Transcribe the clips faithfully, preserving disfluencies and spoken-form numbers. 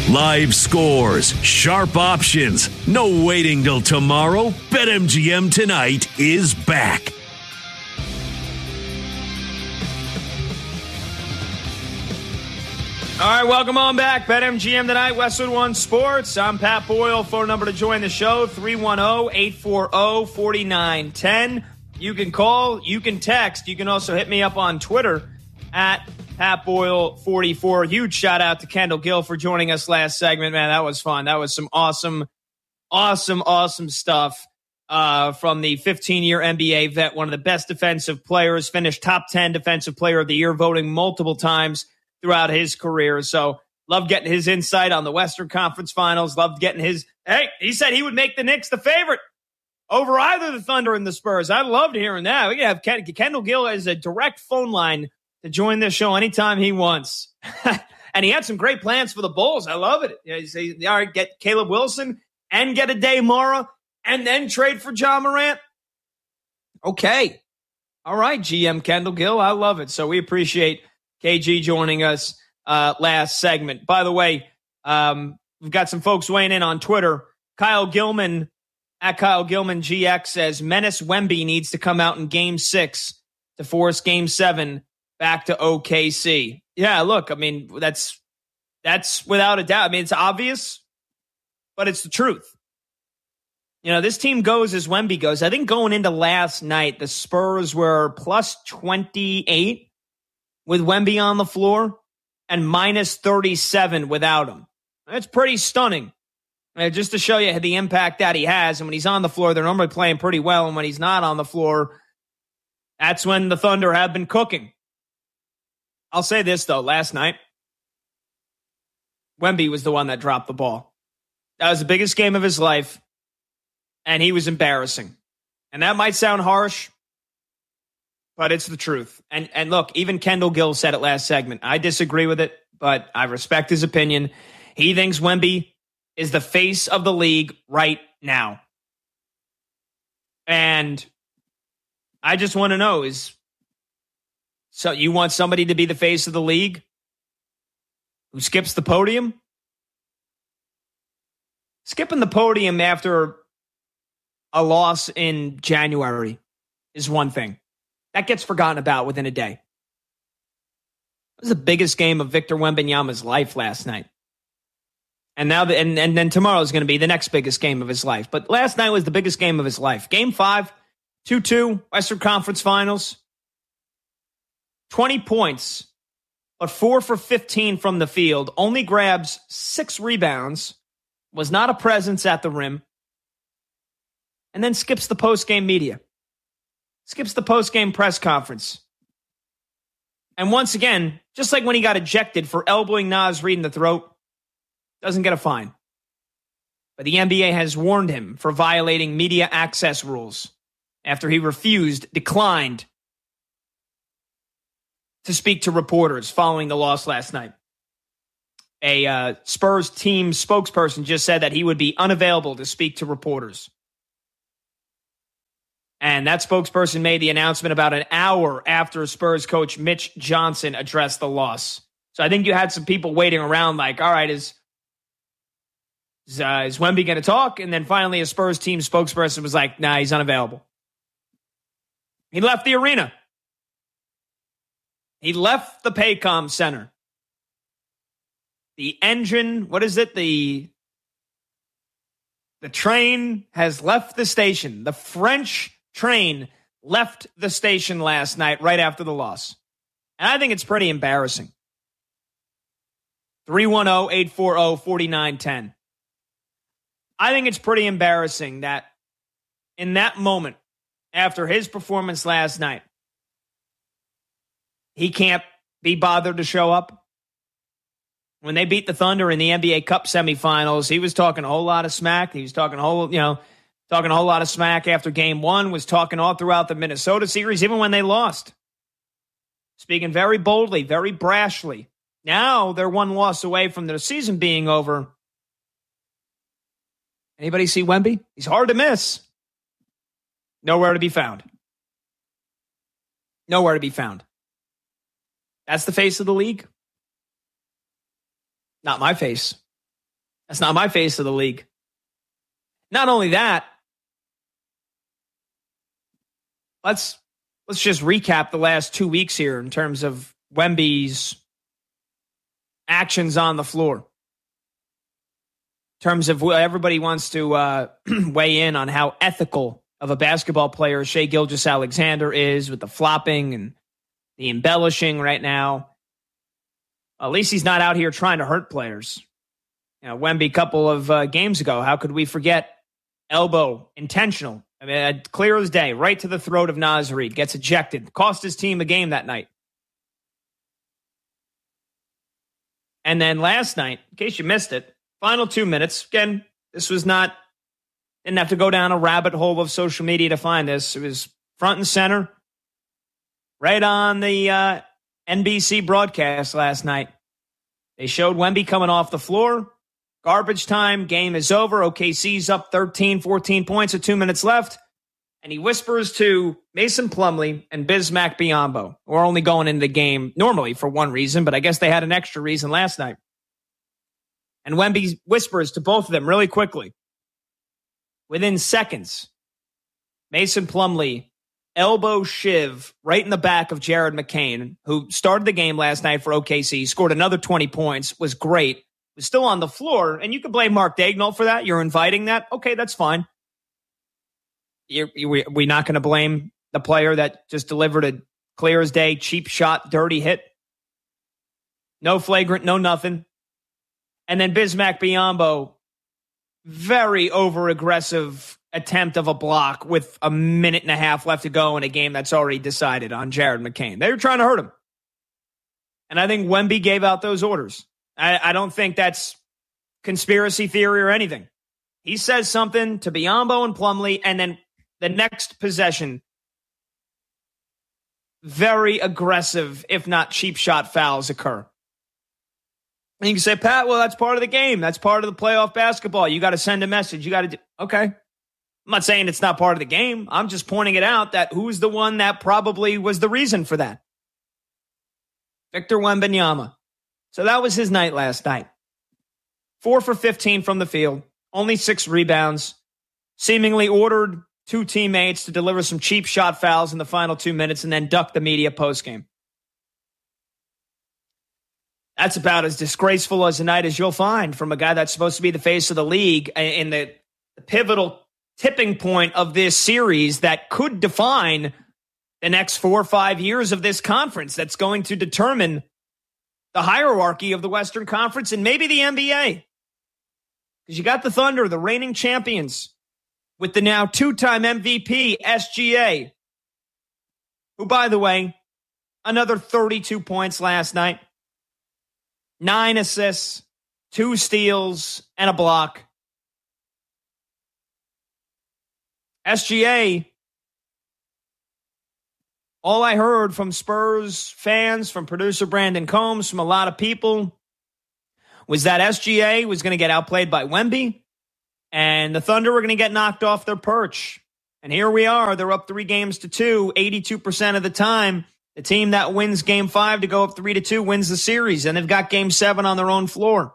Live scores, sharp options, no waiting till tomorrow. BetMGM tonight is back. All right, welcome on back. BetMGM tonight, Westwood One Sports. I'm Pat Boyle. Phone number to join the show, three one zero, eight four zero, four nine one zero. You can call, you can text. You can also hit me up on Twitter at Pat Boyle forty-four. Huge shout out to Kendall Gill for joining us last segment. Man, that was fun. That was some awesome, awesome, awesome stuff uh, from the fifteen-year N B A vet, one of the best defensive players, finished top ten defensive player of the year, voting multiple times throughout his career. So loved getting his insight on the Western Conference Finals. Loved getting his, hey, he said he would make the Knicks the favorite over either the Thunder and the Spurs. I loved hearing that. We can have Ken- Kendall Gill as a direct phone line to join this show anytime he wants. And he had some great plans for the Bulls. I love it. You know, he said, all right, get Caleb Wilson and get a Day Mara and then trade for Ja Morant. Okay. All right, G M Kendall Gill. I love it. So we appreciate K G joining us uh, last segment. By the way, um, we've got some folks weighing in on Twitter. Kyle Gilman, at Kyle Gilman G X, says Menace Wemby needs to come out in game six to force game seven back to O K C. Yeah, look, I mean, that's that's without a doubt. I mean, it's obvious, but it's the truth. You know, this team goes as Wemby goes. I think going into last night, the Spurs were plus twenty-eight with Wemby on the floor and minus thirty-seven without him. That's pretty stunning. Uh, just to show you the impact that he has. And when he's on the floor, they're normally playing pretty well. And when he's not on the floor, that's when the Thunder have been cooking. I'll say this, though. Last night, Wemby was the one that dropped the ball. That was the biggest game of his life, and he was embarrassing. And that might sound harsh, but it's the truth. And and look, even Kendall Gill said it last segment. I disagree with it, but I respect his opinion. He thinks Wemby is the face of the league right now. And I just want to know, is so you want somebody to be the face of the league who skips the podium? Skipping the podium after a loss in January is one thing. That gets forgotten about within a day. It was the biggest game of Victor Wembanyama's life last night. And now, the, and, and then tomorrow is going to be the next biggest game of his life. But last night was the biggest game of his life. Game five, two two, Western Conference Finals. twenty points, but four for fifteen from the field. Only grabs six rebounds. Was not a presence at the rim. And then skips the post-game media. Skips the post-game press conference. And once again, just like when he got ejected for elbowing Naz Reid in the throat, doesn't get a fine. But the N B A has warned him for violating media access rules after he refused, declined to speak to reporters following the loss last night. A uh, Spurs team spokesperson just said that he would be unavailable to speak to reporters. And that spokesperson made the announcement about an hour after Spurs coach Mitch Johnson addressed the loss. So I think you had some people waiting around like, all right, is, is, uh, is Wemby going to talk? And then finally a Spurs team spokesperson was like, nah, he's unavailable. He left the arena. He left the Paycom Center. The engine, what is it? The, the train has left the station. The French train left the station last night right after the loss. And I think it's pretty embarrassing. three one zero, eight four zero, four nine one zero. I think it's pretty embarrassing that in that moment, after his performance last night, he can't be bothered to show up. When they beat the Thunder in the N B A Cup semifinals, he was talking a whole lot of smack. He was talking a whole, you know, talking a whole lot of smack after game one, was talking all throughout the Minnesota series, even when they lost. Speaking very boldly, very brashly. Now they're one loss away from their season being over. Anybody see Wemby? He's hard to miss. Nowhere to be found. Nowhere to be found. That's the face of the league. Not my face. That's not my face of the league. Not only that, let's let's just recap the last two weeks here in terms of Wemby's actions on the floor. In terms of what everybody wants to uh, weigh in on how ethical of a basketball player Shai Gilgeous-Alexander is with the flopping and the embellishing right now. At least he's not out here trying to hurt players. You know, Wemby a couple of uh, games ago, how could we forget elbow, intentional? I mean, clear as day, right to the throat of Naz Reid, gets ejected, cost his team a game that night. And then last night, in case you missed it, final two minutes, again, this was not, didn't have to go down a rabbit hole of social media to find this. It was front and center, right on the uh, N B C broadcast last night. They showed Wemby coming off the floor. Garbage time, game is over. O K C's up thirteen, fourteen points with two minutes left. And he whispers to Mason Plumlee and Bismack Biyombo, who are only going into the game normally for one reason, but I guess they had an extra reason last night. And Wemby whispers to both of them really quickly. Within seconds, Mason Plumlee elbow shiv right in the back of Jared McCain, who started the game last night for O K C, scored another twenty points, was great, was still on the floor, and you can blame Mark Daigneault for that. You're inviting that. Okay, that's fine. You're, you're, we're not going to blame the player that just delivered a clear as day, cheap shot, dirty hit. No flagrant, no nothing. And then Bismack Biyombo, very over-aggressive attempt of a block with a minute and a half left to go in a game that's already decided on Jared McCain. They were trying to hurt him. And I think Wemby gave out those orders. I, I don't think that's conspiracy theory or anything. He says something to Biyombo and Plumlee, and then the next possession, very aggressive, if not cheap shot fouls occur. And you can say, Pat, well, that's part of the game. That's part of the playoff basketball. You got to send a message. You got to do. Okay. I'm not saying it's not part of the game. I'm just pointing it out that who's the one that probably was the reason for that? Victor Wembanyama. So that was his night last night. Four for fifteen from the field. Only six rebounds. Seemingly ordered two teammates to deliver some cheap shot fouls in the final two minutes and then duck the media postgame. That's about as disgraceful as a night as you'll find from a guy that's supposed to be the face of the league in the, the pivotal tipping point of this series that could define the next four or five years of this conference that's going to determine the hierarchy of the Western Conference and maybe the N B A. Because you got the Thunder, the reigning champions, with the now two-time M V P, S G A, who, by the way, another thirty-two points last night, nine assists, two steals, and a block. S G A, all I heard from Spurs fans, from producer Brandon Combs, from a lot of people, was that S G A was going to get outplayed by Wemby, and the Thunder were going to get knocked off their perch. And here we are. They're up three games to two, eighty-two percent of the time. The team that wins game five to go up three to two wins the series, and they've got game seven on their own floor.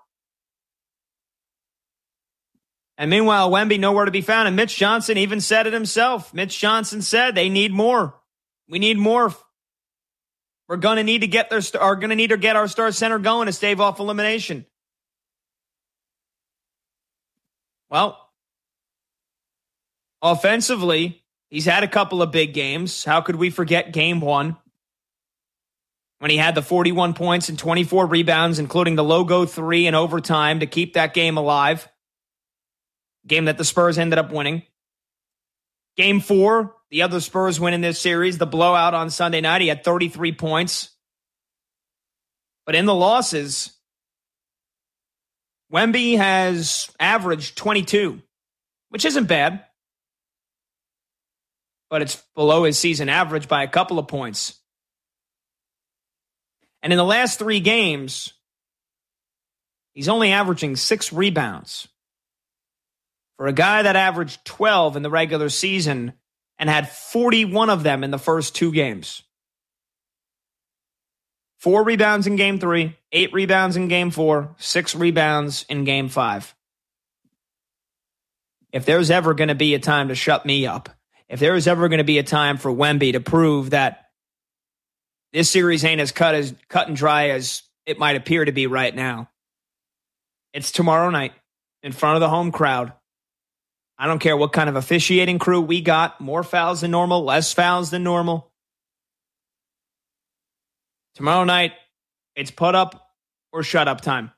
And meanwhile, Wemby nowhere to be found. And Mitch Johnson even said it himself. Mitch Johnson said they need more. We need more. We're going to need to get their are going to need to get our star center going to stave off elimination. Well, offensively, he's had a couple of big games. How could we forget game one when he had the forty-one points and twenty-four rebounds, including the logo three in overtime to keep that game alive? Game that the Spurs ended up winning. Game four, the other Spurs win in this series, the blowout on Sunday night. He had thirty-three points. But in the losses, Wemby has averaged twenty-two, which isn't bad. But it's below his season average by a couple of points. And in the last three games, he's only averaging six rebounds. For a guy that averaged twelve in the regular season and had forty-one of them in the first two games. Four rebounds in game three, eight rebounds in game four, six rebounds in game five. if there's ever going to be a time to shut me up, if there is ever going to be a time for Wemby to prove that this series ain't as cut as cut and dry as it might appear to be right now, it's tomorrow night in front of the home crowd. I don't care what kind of officiating crew we got, more fouls than normal, less fouls than normal. Tomorrow night, it's put up or shut up time.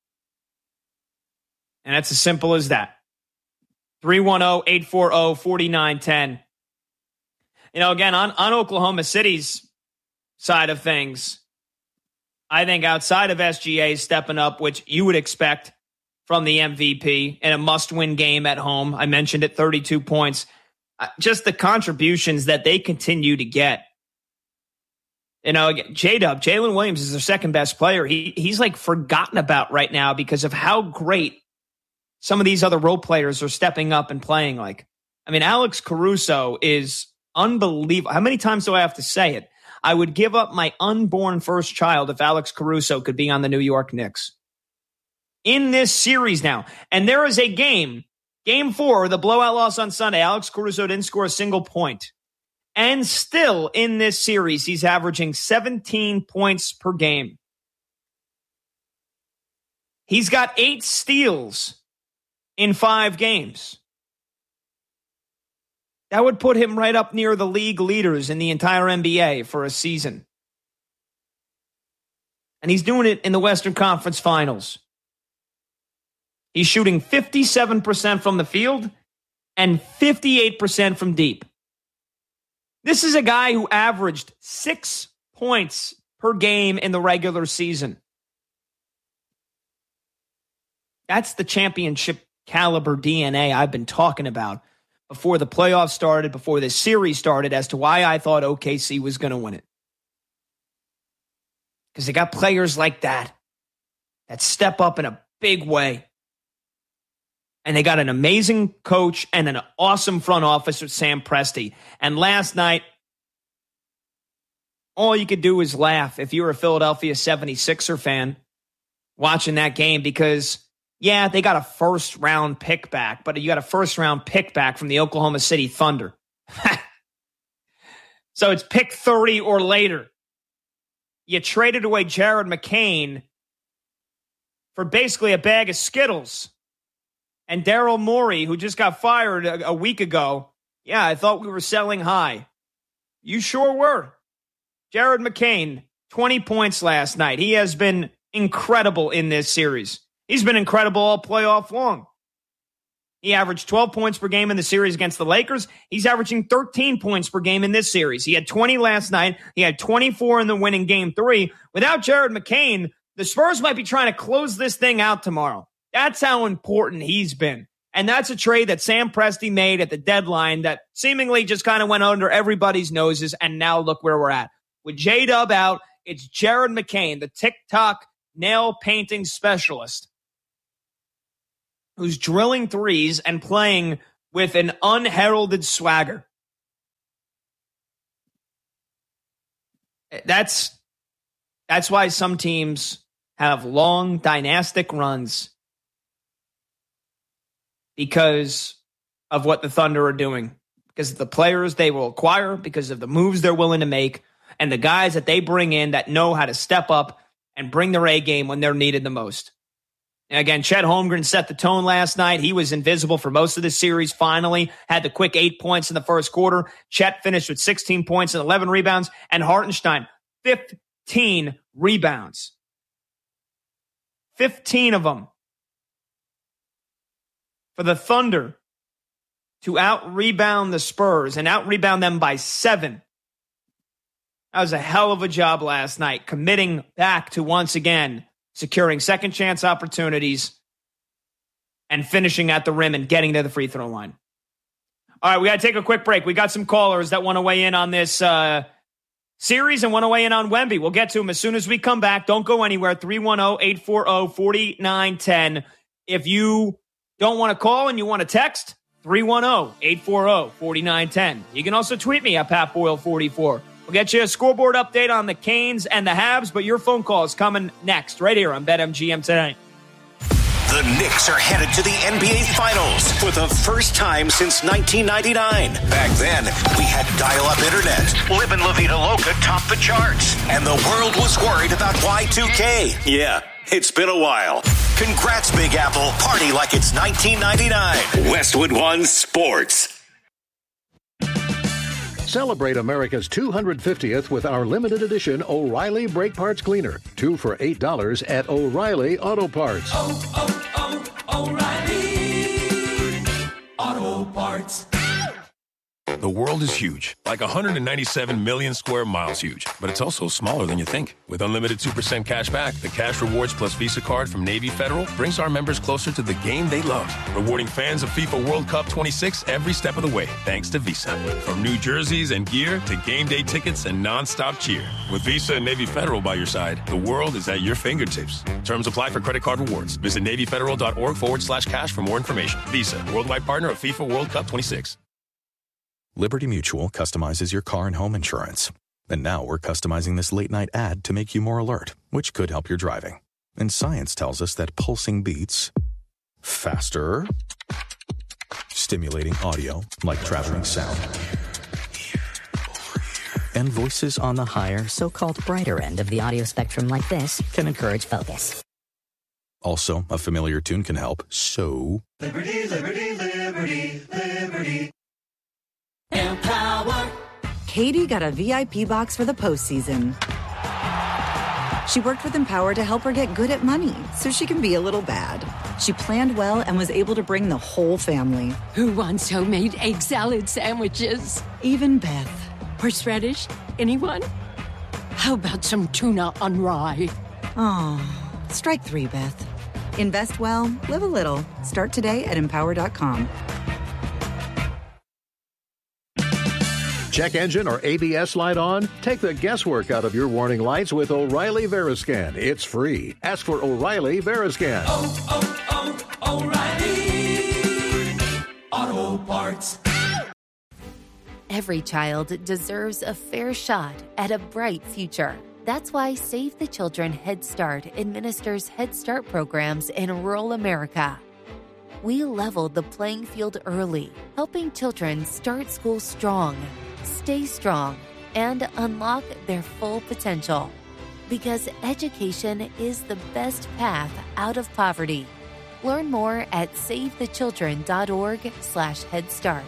And it's as simple as that. three one zero, eight four zero, four nine one zero. You know, again, on, on Oklahoma City's side of things, I think outside of S G A stepping up, which you would expect from the M V P in a must-win game at home. I mentioned it, thirty-two points. Just the contributions that they continue to get. You know, J-Dub, Jalen Williams is their second best player. He He's like forgotten about right now because of how great some of these other role players are stepping up and playing like. I mean, Alex Caruso is unbelievable. How many times do I have to say it? I would give up my unborn first child if Alex Caruso could be on the New York Knicks. In this series now, and there is a game, game four, the blowout loss on Sunday, Alex Caruso didn't score a single point. And still in this series, he's averaging seventeen points per game. He's got eight steals in five games. That would put him right up near the league leaders in the entire N B A for a season. And he's doing it in the Western Conference Finals. He's shooting fifty-seven percent from the field and fifty-eight percent from deep. This is a guy who averaged six points per game in the regular season. That's the championship caliber D N A I've been talking about before the playoffs started, before this series started, as to why I thought O K C was going to win it. Because they got players like that that step up in a big way. And they got an amazing coach and an awesome front office with Sam Presti. And last night, all you could do is laugh if you were a Philadelphia seventy-sixer fan watching that game because, yeah, they got a first-round pick back, but you got a first-round pick back from the Oklahoma City Thunder. So it's pick thirty or later. You traded away Jared McCain for basically a bag of Skittles. And Daryl Morey, who just got fired a, a week ago, yeah, I thought we were selling high. You sure were. Jared McCain, twenty points last night. He has been incredible in this series. He's been incredible all playoff long. He averaged twelve points per game in the series against the Lakers. He's averaging thirteen points per game in this series. He had twenty last night. He had twenty-four in the win in game three. Without Jared McCain, the Spurs might be trying to close this thing out tomorrow. That's how important he's been. And that's a trade that Sam Presti made at the deadline that seemingly just kind of went under everybody's noses. And now look where we're at. With J-Dub out, it's Jared McCain, the TikTok nail painting specialist, who's drilling threes and playing with an unheralded swagger. That's, that's why some teams have long dynastic runs. Because of what the Thunder are doing. Because of the players they will acquire, because of the moves they're willing to make, and the guys that they bring in that know how to step up and bring their A game when they're needed the most. And again, Chet Holmgren set the tone last night. He was invisible for most of the series, finally. Had the quick eight points in the first quarter. Chet finished with sixteen points and eleven rebounds. And Hartenstein, fifteen rebounds. fifteen of them. For the Thunder to out-rebound the Spurs and out-rebound them by seven. That was a hell of a job last night, committing back to once again securing second-chance opportunities and finishing at the rim and getting to the free throw line. All right, we got to take a quick break. We got some callers that want to weigh in on this uh, series and want to weigh in on Wemby. We'll get to them as soon as we come back. Don't go anywhere. three one zero, eight four zero, four nine one zero. If you don't want to call and you want to text, three one zero, eight four zero, four nine one zero. You can also tweet me at Pat Boyle forty-four. We'll get you a scoreboard update on the Canes and the Habs, but your phone call is coming next right here on BetMGM Tonight. The Knicks are headed to the N B A Finals for the first time since nineteen ninety-nine. Back then, we had dial-up internet. Livin' La Vida Loca topped the charts. And the world was worried about Y two K. Yeah, it's been a while. Congrats, Big Apple. Party like it's nineteen ninety-nine. Westwood One Sports. Celebrate America's two hundred fiftieth with our limited edition O'Reilly Brake Parts Cleaner. Two for eight dollars at O'Reilly Auto Parts. Oh, oh, oh, O'Reilly Auto Parts. The world is huge, like one hundred ninety-seven million square miles huge, but it's also smaller than you think. With unlimited two percent cash back, the Cash Rewards Plus Visa card from Navy Federal brings our members closer to the game they love, rewarding fans of FIFA World Cup twenty-six every step of the way, thanks to Visa. From new jerseys and gear to game day tickets and nonstop cheer. With Visa and Navy Federal by your side, the world is at your fingertips. Terms apply for credit card rewards. Visit NavyFederal.org forward slash cash for more information. Visa, worldwide partner of FIFA World Cup twenty-six. Liberty Mutual customizes your car and home insurance. And now we're customizing this late-night ad to make you more alert, which could help your driving. And science tells us that pulsing beats faster, stimulating audio like traveling sound, and voices on the higher, so-called brighter end of the audio spectrum like this can encourage focus. Also, a familiar tune can help, so... Liberty, liberty, liberty, liberty. Empower. Katie got a V I P box for the postseason. She worked with Empower to help her get good at money so she can be a little bad. She planned well and was able to bring the whole family. Who wants homemade egg salad sandwiches? Even Beth. Horseradish? Anyone? How about some tuna on rye? Oh, strike three, Beth. Invest well, live a little. Start today at empower dot com. Check engine or A B S light on? Take the guesswork out of your warning lights with O'Reilly Veriscan. It's free. Ask for O'Reilly Veriscan. Oh, oh, oh, O'Reilly Auto Parts. Every child deserves a fair shot at a bright future. That's why Save the Children Head Start administers Head Start programs in rural America. We leveled the playing field early, helping children start school strong, stay strong, and unlock their full potential. Because education is the best path out of poverty. Learn more at savethechildren.org slash Head Start.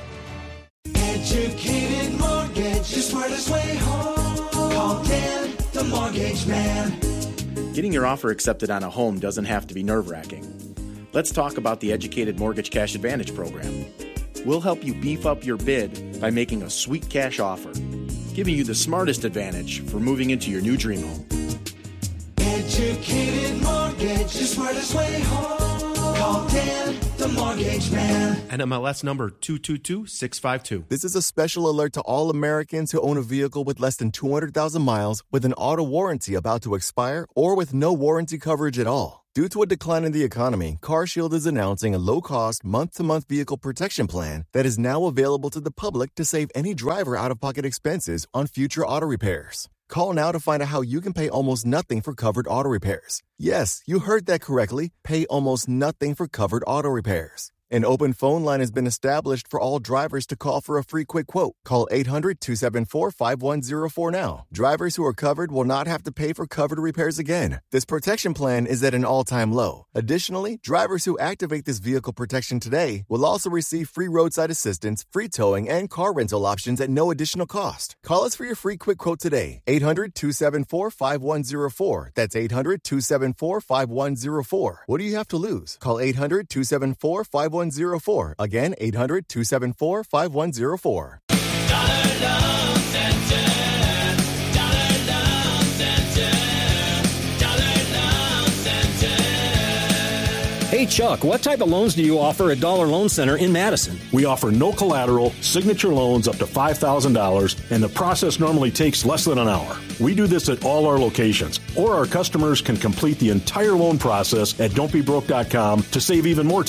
Educated Mortgage, the smartest way home. Call Dan, the Mortgage Man. Getting your offer accepted on a home doesn't have to be nerve-wracking. Let's talk about the Educated Mortgage Cash Advantage program. We'll help you beef up your bid by making a sweet cash offer, giving you the smartest advantage for moving into your new dream home. Educated Mortgage, the smartest way home. Call Dan, the Mortgage Man. N M L S number two two two six five two. This is a special alert to all Americans who own a vehicle with less than two hundred thousand miles with an auto warranty about to expire or with no warranty coverage at all. Due to a decline in the economy, CarShield is announcing a low-cost, month-to-month vehicle protection plan that is now available to the public to save any driver out-of-pocket expenses on future auto repairs. Call now to find out how you can pay almost nothing for covered auto repairs. Yes, you heard that correctly. Pay almost nothing for covered auto repairs. An open phone line has been established for all drivers to call for a free quick quote. Call eight hundred two seven four five one zero four now. Drivers who are covered will not have to pay for covered repairs again. This protection plan is at an all-time low. Additionally, drivers who activate this vehicle protection today will also receive free roadside assistance, free towing, and car rental options at no additional cost. Call us for your free quick quote today. eight hundred two seven four five one zero four. That's eight hundred two seven four five one zero four. What do you have to lose? Call eight hundred two seven four five one zero four. Again, eight hundred two seven four five one zero four. Dollar Loan Center. Dollar Loan Center. Dollar Loan Center. Hey, Chuck, what type of loans do you offer at Dollar Loan Center in Madison? We offer no collateral, signature loans up to five thousand dollars, and the process normally takes less than an hour. We do this at all our locations, or our customers can complete the entire loan process at don't be broke dot com to save even more time.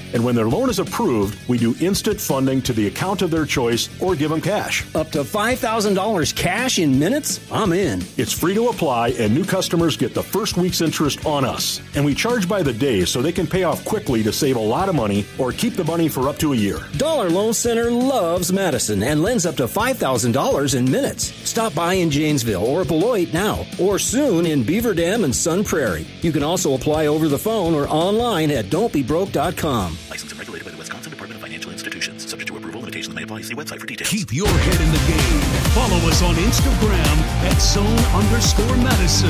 And when their loan is approved, we do instant funding to the account of their choice or give them cash. Up to five thousand dollars cash in minutes? I'm in. It's free to apply, and new customers get the first week's interest on us. And we charge by the day so they can pay off quickly to save a lot of money or keep the money for up to a year. Dollar Loan Center loves Madison and lends up to five thousand dollars in minutes. Stop by in Janesville or Beloit now, or soon in Beaver Dam and Sun Prairie. You can also apply over the phone or online at don't be broke dot com. Licensed and regulated by the Wisconsin Department of Financial Institutions. Subject to approval, limitations may apply. See website for details. Keep your head in the game. Follow us on Instagram at zone underscore Madison.